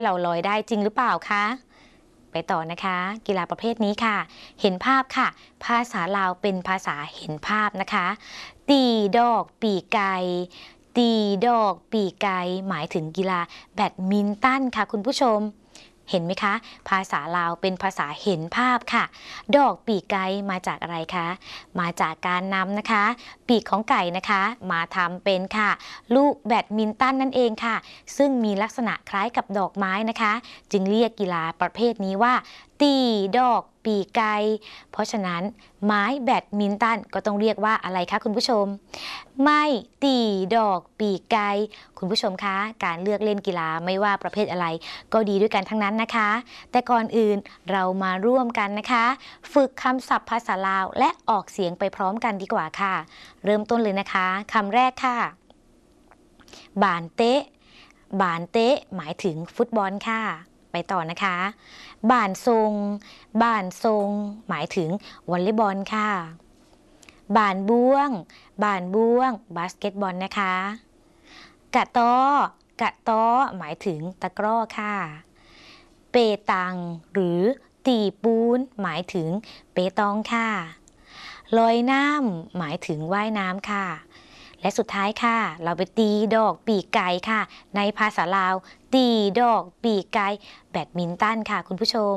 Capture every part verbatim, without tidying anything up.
เราลอยได้จริงหรือเปล่าคะไปต่อนะคะกีฬาประเภทนี้ค่ะเห็นภาพค่ะภาษาลาวเป็นภาษาเห็นภาพนะคะตีดอกปีไก่ตีดอกปีไก่หมายถึงกีฬาแบดมินตันค่ะคุณผู้ชมเห็นไหมคะภาษาลาวเป็นภาษาเห็นภาพค่ะดอกปีกไก่มาจากอะไรคะมาจากการนำนะคะปีกของไก่นะคะมาทำเป็นค่ะลูกแบดมินตันนั่นเองค่ะซึ่งมีลักษณะคล้ายกับดอกไม้นะคะจึงเรียกกีฬาประเภทนี้ว่าตีดอกปีไก่เพราะฉะนั้นไม้แบดมินตันก็ต้องเรียกว่าอะไรคะคุณผู้ชมไม่ตีดอกปีไก่คุณผู้ชมคะการเลือกเล่นกีฬาไม่ว่าประเภทอะไรก็ดีด้วยกันทั้งนั้นนะคะแต่ก่อนอื่นเรามาร่วมกันนะคะฝึกคำศัพท์ภาษาลาวและออกเสียงไปพร้อมกันดีกว่าค่ะเริ่มต้นเลยนะคะคำแรกค่ะบานเตะบานเตะหมายถึงฟุตบอลค่ะไปต่อนะคะบ่านทรงบ่านทรงหมายถึงวอลเลย์บอลค่ะบ่านบ้วงบ่านบ้วงบาสเกตบอลนะคะกะต้อกะต้อหมายถึงตะกร้อค่ะเปตังหรือตีปูนหมายถึงเปตองค่ะลอยน้ำหมายถึงว่ายน้ำค่ะและสุดท้ายค่ะเราไปตีดอกปีกไก่ค่ะในภาษาลาวตีดอกปีกไก่แบดมินตันค่ะคุณผู้ชม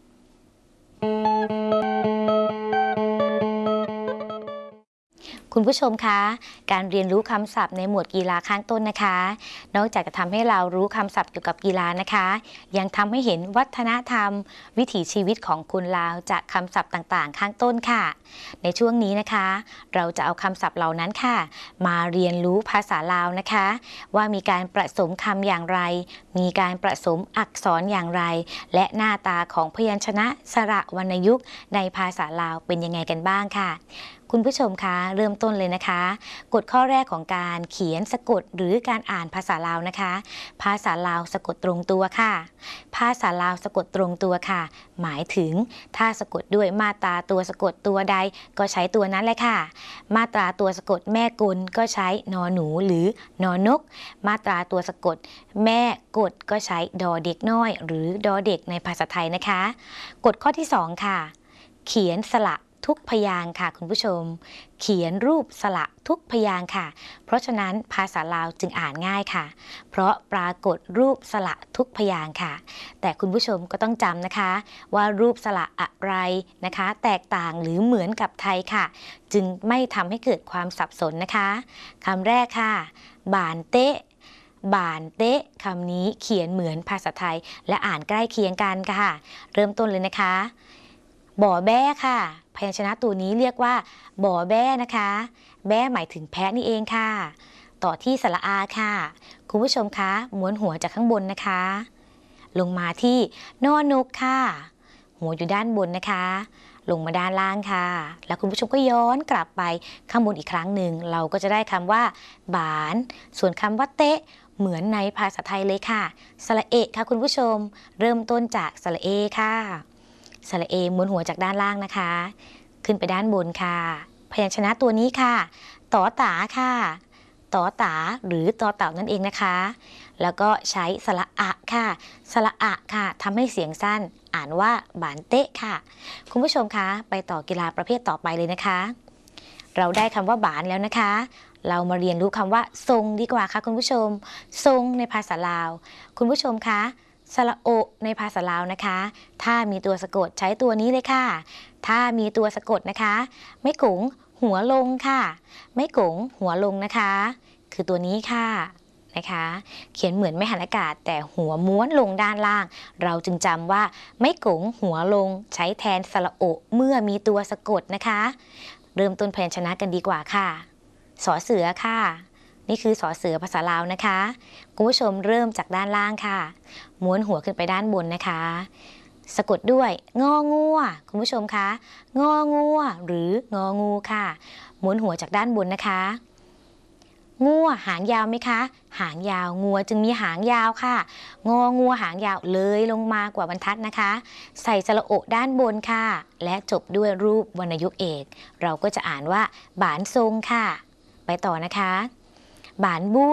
คุณผู้ชมคะการเรียนรู้คำศัพท์ในหมวดกีฬาข้างต้นนะคะนอกจากจะทำให้เรารู้คำศัพท์เกี่ยวกับกีฬานะคะยังทำให้เห็นวัฒนธรรมวิถีชีวิตของคนลาวจากคำศัพท์ต่างๆข้างต้นค่ะในช่วงนี้นะคะเราจะเอาคำศัพท์เหล่านั้นค่ะมาเรียนรู้ภาษาลาวนะคะว่ามีการผสมคำอย่างไรมีการผสมอักษรอย่างไรและหน้าตาของพยัญชนะสระวรรณยุกต์ในภาษาลาวเป็นยังไงกันบ้างค่ะคุณผู้ชมคะเริ่มต้นเลยนะคะกฎข้อแรกของการเขียนสะกดหรือการอ่านภาษาลาวนะคะภาษาลาวสะกดตรงตัวค่ะภาษาลาวสะกดตรงตัวค่ะหมายถึงถ้าสะกดด้วยมาตราตัวสะกดตัวใดก็ใช้ตัวนั้นเลยค่ะมาตราตัวสะกดแม่กลก็ใช้นอหนูหรือนอนกมาตราตัวสะกดแม่กดก็ใช้ดอเด็กน้อยหรือดอเด็กในภาษาไทยนะคะกฎข้อที่สองค่ะเขียนสระทุกพยางค์ค่ะคุณผู้ชมเขียนรูปสระทุกพยางค์ค่ะเพราะฉะนั้นภาษาลาวจึงอ่านง่ายค่ะเพราะปรากฏรูปสระทุกพยางค์ค่ะแต่คุณผู้ชมก็ต้องจำนะคะว่ารูปสระอะไรนะคะแตกต่างหรือเหมือนกับไทยค่ะจึงไม่ทำให้เกิดความสับสนนะคะคำแรกค่ะบานเตะบานเตะคำนี้เขียนเหมือนภาษาไทยและอ่านใกล้เคียงกันค่ะเริ่มต้นเลยนะคะบ่อแบ้ค่ะพยัญชนะตัวนี้เรียกว่าบ่อแบ้นะคะแบ้หมายถึงแพะนี่เองค่ะต่อที่สระอาค่ะคุณผู้ชมคะม้วนหัวจากข้างบนนะคะลงมาที่นอนกค่ะหัวอยู่ด้านบนนะคะลงมาด้านล่างค่ะแล้วคุณผู้ชมก็ย้อนกลับไปข้างบนอีกครั้งหนึ่งเราก็จะได้คำว่าบานส่วนคำว่าเตะเหมือนในภาษาไทยเลยค่ะสระเอะค่ะคุณผู้ชมเริ่มต้นจากสระเอค่ะสระเอม้วนหัวจากด้านล่างนะคะขึ้นไปด้านบนค่ะพยัญชนะตัวนี้ค่ะตอตาค่ะตอตาหรือตอเต่านั่นเองนะคะแล้วก็ใช้สระอะค่ะสระอะค่ะทำให้เสียงสั้นอ่านว่าบานเตะค่ะคุณผู้ชมคะไปต่อกีฬาประเภทต่อไปเลยนะคะเราได้คำว่าบานแล้วนะคะเรามาเรียนรู้คำว่าทรงดีกว่าค่ะคุณผู้ชมทรงในภาษาลาวคุณผู้ชมคะสระโอในภาษาลาวนะคะถ้ามีตัวสะกดใช้ตัวนี้เลยค่ะถ้ามีตัวสะกดนะคะไม่กุ๋งหัวลงค่ะไม่กุ๋งหัวลงนะคะคือตัวนี้ค่ะนะคะเขียนเหมือนไม่หันอากาศแต่หัวม้วนลงด้านล่างเราจึงจำว่าไม่กุ๋งหัวลงใช้แทนสระโอเมื่อมีตัวสะกดนะคะเริ่มต้นพยัญชนะกันดีกว่าค่ะสอเสือค่ะนี่คือสอเสือภาษาลาวนะคะคุณผู้ชมเริ่มจากด้านล่างค่ะม้วนหัวขึ้นไปด้านบนนะคะสะกดด้วยงองัวคุณผู้ชมคะงองัวหรืององูค่ะม้วนหัวจากด้านบนนะคะงัวหางยาวไหมคะหางยาวงัวจึงมีหางยาวค่ะงองัวหางยาวเลยลงมากว่าบรรทัดนะคะใส่สระโอด้านบนค่ะและจบด้วยรูปวรรณยุกต์เอกเราก็จะอ่านว่าบานทรงค่ะไปต่อนะคะบานบ้วง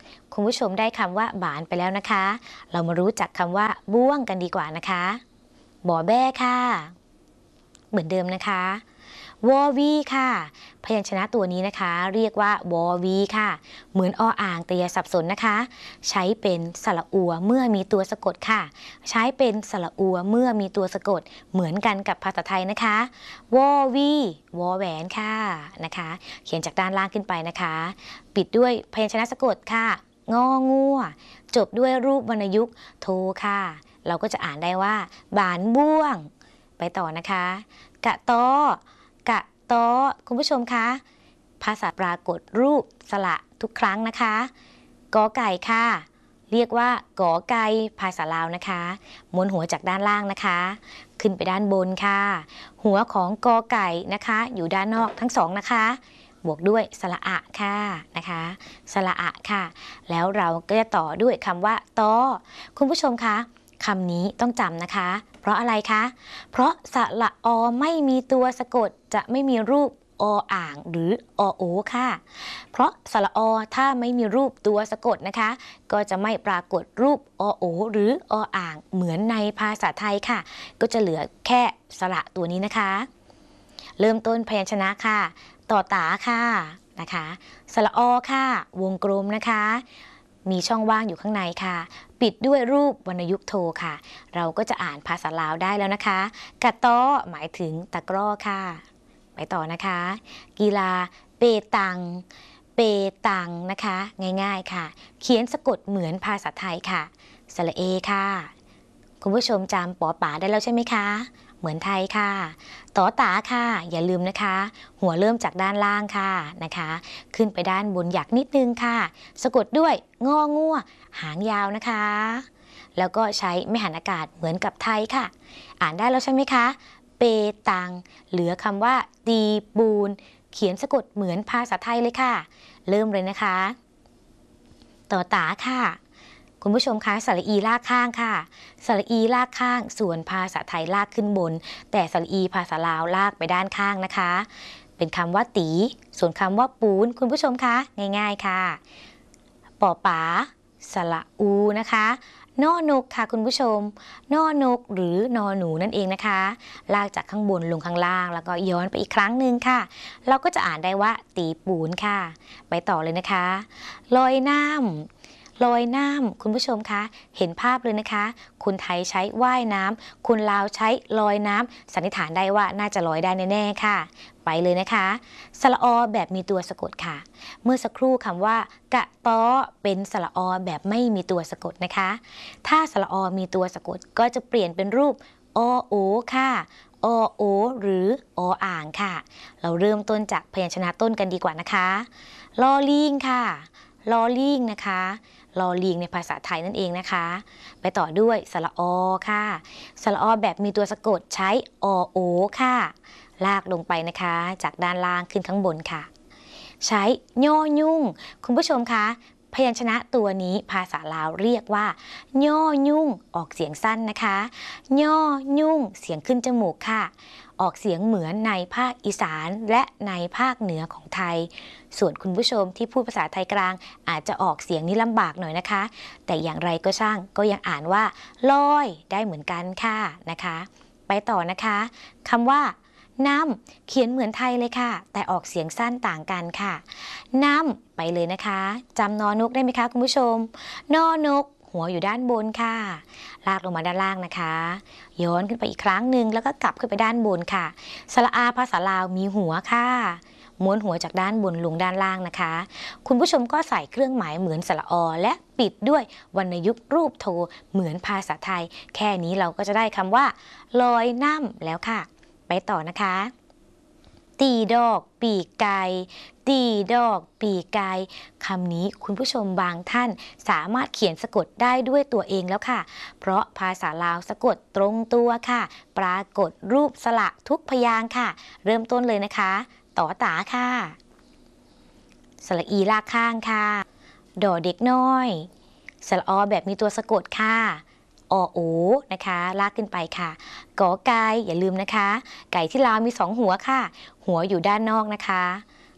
คุณผู้ชมได้คำว่าบานไปแล้วนะคะ เรามารู้จักคำว่าบ้วงกันดีกว่านะคะบอแบ้ค่ะเหมือนเดิมนะคะวอวีค่ะพยัญชนะตัวนี้นะคะเรียกว่าวอวีค่ะเหมือนออ่างแต่อย่าสับสนนะคะใช้เป็นสระอัวเมื่อมีตัวสะกดค่ะใช้เป็นสระอัวเมื่อมีตัวสะกดเหมือนกันกับภาษาไทยนะคะวอวีวอแหวนค่ะนะคะเขียนจากด้านล่างขึ้นไปนะคะปิดด้วยพยัญชนะสะกดค่ะงองัวจบด้วยรูปวรรณยุกต์โทค่ะเราก็จะอ่านได้ว่าบานบ้วงไปต่อนะคะกะตอกะตอคุณผู้ชมคะภาษาปรากฏรูปสระทุกครั้งนะคะกอไก่ค่ะเรียกว่ากอไก่ภาษาลาวนะคะม้วนหัวจากด้านล่างนะคะขึ้นไปด้านบนค่ะหัวของกอไก่นะคะอยู่ด้านนอกทั้งสองนะคะบวกด้วยสระอะค่ะนะคะสระอะค่ะแล้วเราก็จะต่อด้วยคำว่าตอคุณผู้ชมคะคำนี้ต้องจำนะคะเพราะอะไรคะเพราะสระอไม่มีตัวสะกดจะไม่มีรูปออ่างหรืออโอค่ะเพราะสระอถ้าไม่มีรูปตัวสะกดนะคะก็จะไม่ปรากฏรูปอโอหรือออ่างเหมือนในภาษาไทยค่ะก็จะเหลือแค่สระตัวนี้นะคะเริ่มต้นพยัญชนะค่ะต่อตาค่ะนะคะสระอค่ะวงกลมนะคะมีช่องว่างอยู่ข้างในค่ะปิดด้วยรูปวรรณยุกต์โทค่ะเราก็จะอ่านภาษาลาวได้แล้วนะคะกะต้อหมายถึงตะกร้อค่ะไปต่อนะคะกีฬาเปตังเปตังนะคะง่ายๆค่ะเขียนสะกดเหมือนภาษาไทยค่ะสระเอค่ะคุณผู้ชมจำปอป๋าได้แล้วใช่ไหมคะเหมือนไทยค่ะต่อตาค่ะอย่าลืมนะคะหัวเริ่มจากด้านล่างค่ะนะคะขึ้นไปด้านบนหยักนิดนึงค่ะสะกดด้วยงองัวหางยาวนะคะแล้วก็ใช้ไม่หันอากาศเหมือนกับไทยค่ะอ่านได้แล้วใช่ไหมคะเปตังเหลือคำว่าตีปูนเขียนสะกดเหมือนภาษาไทยเลยค่ะเริ่มเลยนะคะต่อตาค่ะคุณผู้ชมคะสระอีลากข้างค่ะสระอีลากข้างส่วนภาษาไทยลากขึ้นบนแต่สระอีภาษาลาวลากไปด้านข้างนะคะเป็นคำว่าตีส่วนคำว่าปูนคุณผู้ชมคะง่ายๆค่ะปอป๋าสระอูนะคะนอนกค่ะคุณผู้ชมนอนกหรือนอหนูนั่นเองนะคะลากจากข้างบนลงข้างล่างแล้วก็ย้อนไปอีกครั้งหนึ่งค่ะเราก็จะอ่านได้ว่าตีปูนค่ะไปต่อเลยนะคะลอยน้ำลอยน้ำคุณผู้ชมคะเห็นภาพเลยนะคะคนไทยใช้ว่ายน้ำคนลาวใช้ลอยน้ำสันนิษฐานได้ว่าน่าจะลอยได้แน่ๆค่ะไปเลยนะคะสระอแบบมีตัวสะกดค่ะเมื่อสักครู่คำว่ากะต้อเป็นสระอแบบไม่มีตัวสะกดนะคะถ้าสระอมีตัวสะกดก็จะเปลี่ยนเป็นรูปอโอค่ะอโอหรือออ่างค่ะเราเริ่มต้นจากพยัญชนะต้นกันดีกว่านะคะลอลิงค่ะลอลิงนะคะลอลิงในภาษาไทยนั่นเองนะคะไปต่อด้วยสระอค่ะสระอแบบมีตัวสะกดใช้อโอค่ะลากลงไปนะคะจากด้านล่างขึ้นข้างบนค่ะใช้ย่อยุ่งคุณผู้ชมคะพยัญชนะตัวนี้ภาษาลาวเรียกว่าย่อยุ่งออกเสียงสั้นนะคะย่อยุ่งเสียงขึ้นจมูกค่ะออกเสียงเหมือนในภาคอีสานและในภาคเหนือของไทยส่วนคุณผู้ชมที่พูดภาษาไทยกลางอาจจะออกเสียงนี้ลำบากหน่อยนะคะแต่อย่างไรก็ช่างก็ยังอ่านว่าลอยได้เหมือนกันค่ะนะคะไปต่อนะคะคำว่าน้ำเขียนเหมือนไทยเลยค่ะแต่ออกเสียงสั้นต่างกันค่ะน้ำไปเลยนะคะจำนอนกได้ไหมคะคุณผู้ชมนอนกหัวอยู่ด้านบนค่ะลากลงมาด้านล่างนะคะย้อนขึ้นไปอีกครั้งหนึ่งแล้วก็กลับขึ้นไปด้านบนค่ะสระอาภาษาลาวมีหัวค่ะม้วนหัวจากด้านบนลงด้านล่างนะคะคุณผู้ชมก็ใส่เครื่องหมายเหมือนสระอและปิดด้วยวรรณยุกต์รูปโทเหมือนภาษาไทยแค่นี้เราก็จะได้คำว่าลอยน้ำแล้วค่ะไปต่อนะคะตีดอกปีกไก่ตีดอกปีกไก่คำนี้คุณผู้ชมบางท่านสามารถเขียนสะกดได้ด้วยตัวเองแล้วค่ะเพราะภาษาลาวสะกดตรงตัวค่ะปรากฏรูปสระทุกพยางค์ค่ะเริ่มต้นเลยนะคะต่อตาค่ะสระอีลากข้างค่ะดอเด็กน้อยสระอแบบมีตัวสะกดค่ะอโอนะคะลากขึ้นไปค่ะกอไก่อย่าลืมนะคะไก่ที่ลาวมีสองหัวค่ะหัวอยู่ด้านนอกนะคะ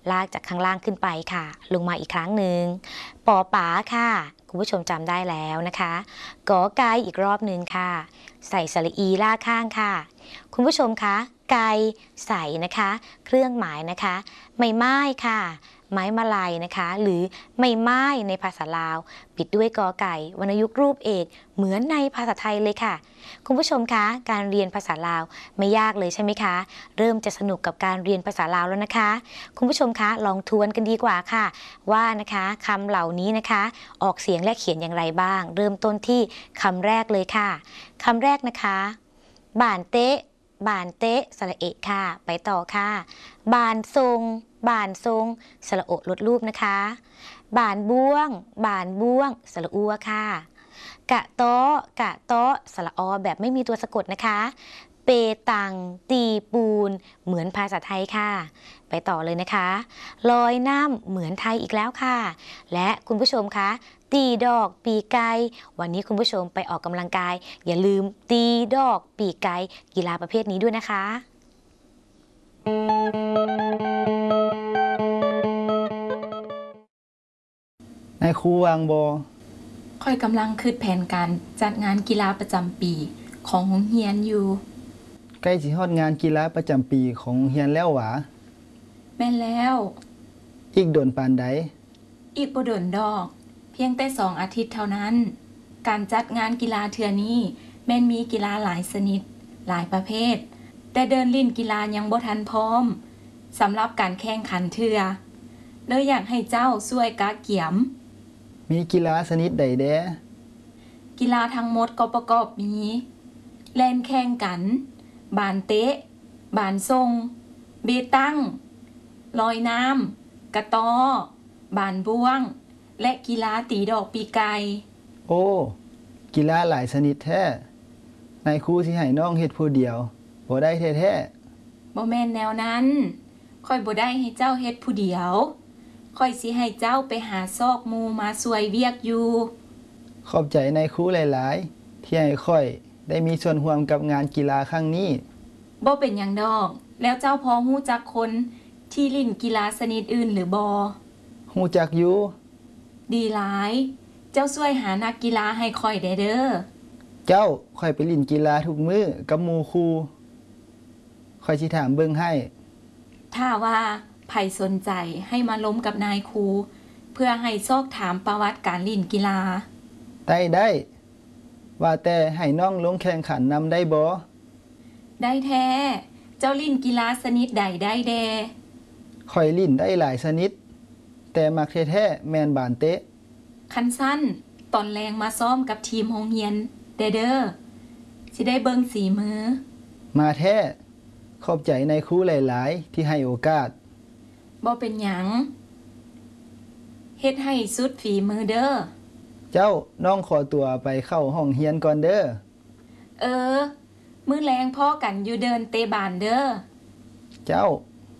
ลากจากข้างล่างขึ้นไปค่ะลงมาอีกครั้งหนึ่งปอป๋าค่ะคุณผู้ชมจำได้แล้วนะคะกอไก่อีกรอบหนึ่งค่ะใส่สระอีลากข้างค่ะคุณผู้ชมคะไก่ใส่นะคะเครื่องหมายนะคะไม่ไม้ค่ะไม้มาลัยนะคะหรือไม่ไม้ในภาษาลาวปิดด้วยกอไก่วรรณยุกต์รูปเอกเหมือนในภาษาไทยเลยค่ะคุณผู้ชมคะการเรียนภาษาลาวไม่ยากเลยใช่ไหมคะเริ่มจะสนุกกับการเรียนภาษาลาวแล้วนะคะคุณผู้ชมคะลองทวนกันดีกว่าค่ะว่านะคะคำเหล่านี้นะคะออกเสียงและเขียนอย่างไรบ้างเริ่มต้นที่คำแรกเลยค่ะคำแรกนะคะบ่านเตะบ่านเตะสระเอะค่ะไปต่อค่ะบ่านทรงบ่านทรงสระโอะลดรูปนะคะบ่านบ้วงบ่านบ้วงสระอัวค่ะกะโตะกะโตะสระออแบบไม่มีตัวสะกดนะคะเปตังตีปูนเหมือนภาษาไทยค่ะไปต่อเลยนะคะลอยน้ำเหมือนไทยอีกแล้วค่ะและคุณผู้ชมคะตีดอกปีกไก่วันนี้คุณผู้ชมไปออกกำลังกายอย่าลืมตีดอกปีกไก่กีฬาประเภทนี้ด้วยนะคะนายครูวางบอค่อยกำลังคิดแผนการจัดงานกีฬาประจำปีของโรงเรียนอยู่ใกล้สิฮอดงานกีฬาประจำปีของโรงเรียนแล้วหวาแม่นแล้วอีกโดนปานใดอีกบ่โดนดอกเพียงแต่สองอาทิตย์เท่านั้นการจัดงานกีฬาเทื่อนี้แม่นมีกีฬาหลายชนิดหลายประเภทแต่เดินลิ่นกีฬายังบ่ทันพร้อมสำหรับการแข่งขันเทื่อเลยอยากให้เจ้าช่วยกะเกี่ยมมีกีฬาชนิดใดแด้กีฬาทั้งหมดก็ประกอบมีแล่นแข่งกันบานเตะบานทรงเบตังลอยน้ำกระตอบานบ้วงและกีฬาตีดอกปีไก่โอ้กีฬาหลายชนิดแท้นายครูสิให้น้องเฮ็ดผู้เดียวบ่ได้แท้ๆบ่แม่นแนวนั้นค่อยบ่ได้ให้เจ้าเฮ็ดผู้เดียวค่อยสิให้เจ้าไปหาซอกหมู่มาช่วยเวียกอยู่ขอบใจนายครูหลายๆที่ให้ค่อยได้มีส่วนร่วมกับงานกีฬาครั้งนี้บ่เป็นหยังดอกแล้วเจ้าพอฮู้จักคนที่เล่นกีฬาชนิดอื่นหรือบ่ฮู้จักอยู่ดีหลายเจ้าช่วยหานักกีฬาให้ค่อยได้เด้อเจ้าค่อยไปเล่นกีฬาทุกมื้อกับหมู่ครูค่อยสิถามเบิ่งให้ถ้าว่าไผสนใจให้มาล้มกับนายครูเพื่อให้ซอกถามประวัติการเล่นกีฬาได้ได้ว่าแต่ให้น้องลงแข่งขันนำได้บ่ได้แท้เจ้าลิ่นกีฬาชนิดใดได้แดข่อยลิ่นได้หลายชนิดแต่มักแท้ๆแม่นบานเตะคันสั้นตอนแรงมาซ้อมกับทีมโรงเรียนเด้อเด้อสิได้เบิ่งสีมือมาแท้ขอบใจนายครูหลายๆที่ให้โอกาสบ่เป็นหยังเฮ็ดให้สุดฝีมือเด้อเจ้าน้องขอตัวไปเข้าห้องเรียนก่อนเด้อเออมื้อแลงพ่อกันอยู่เดินเตะบานเด้อเจ้า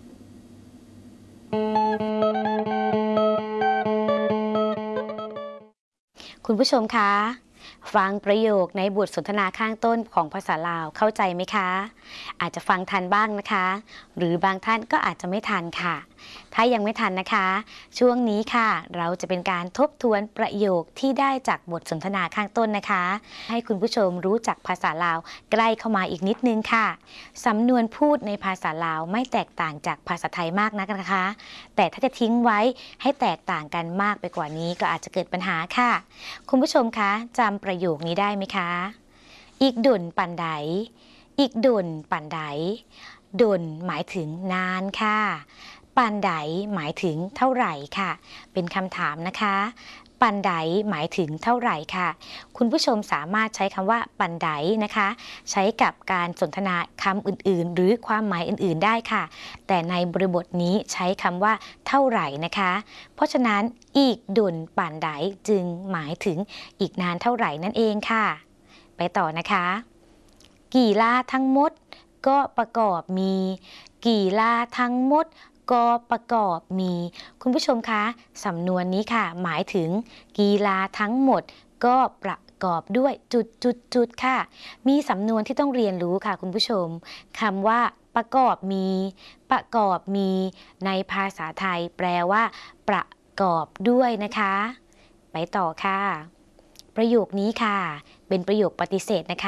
คุณผู้ชมคะฟังประโยคในบทสนทนาข้างต้นของภาษาลาวเข้าใจไหมคะอาจจะฟังทันบ้างนะคะหรือบางท่านก็อาจจะไม่ทันค่ะถ้ายังไม่ทันนะคะช่วงนี้ค่ะเราจะเป็นการทบทวนประโยคที่ได้จากบทสนทนาข้างต้นนะคะให้คุณผู้ชมรู้จักภาษาลาวใกล้เข้ามาอีกนิดนึงค่ะสำนวนพูดในภาษาลาวไม่แตกต่างจากภาษาไทยมากนักนะคะแต่ถ้าจะทิ้งไว้ให้แตกต่างกันมากไปกว่านี้ก็อาจจะเกิดปัญหาค่ะคุณผู้ชมคะจำประโยคนี้ได้ไหมคะอีกดุ่นปันไดอีกดุ่นปันไดดุ่นหมายถึงนานค่ะปันไดหมายถึงเท่าไหร่ค่ะเป็นคำถามนะคะปันไดหมายถึงเท่าไหร่ค่ะคุณผู้ชมสามารถใช้คำว่าปันไดนะคะใช้กับการสนทนาคำอื่นๆหรือความหมายอื่นๆได้ค่ะแต่ในบริบทนี้ใช้คำว่าเท่าไหร่นะคะเพราะฉะนั้นอีกดุ่นปันไดจึงหมายถึงอีกนานเท่าไหร่นั่นเองค่ะไปต่อนะคะกีฬาทั้งหมดก็ประกอบมีกีฬาทั้งหมดก็ประกอบมีคุณผู้ชมคะสำนวนนี้ค่ะหมายถึงกีฬาทั้งหมดก็ประกอบด้วยจุดจุดจุดค่ะมีสำนวนที่ต้องเรียนรู้ค่ะคุณผู้ชมคำว่าประกอบมีประกอบมีในภาษาไทยแปลว่าประกอบด้วยนะคะไปต่อค่ะประโยคนี้ค่ะเป็นประโยคปฏิเสธนะคะ